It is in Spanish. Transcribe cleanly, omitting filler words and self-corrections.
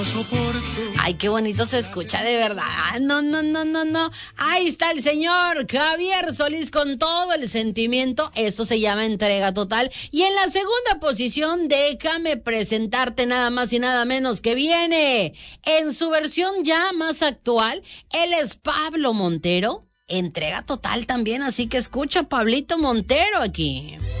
Ay, qué bonito se escucha, de verdad. No, no, no, no, no. Ahí está el señor Javier Solís con todo el sentimiento. Esto se llama entrega total. Y en la segunda posición, déjame presentarte nada más y nada menos que viene en su versión ya más actual. Él es Pablo Montero. Entrega total también, así que escucha a Pablito Montero aquí.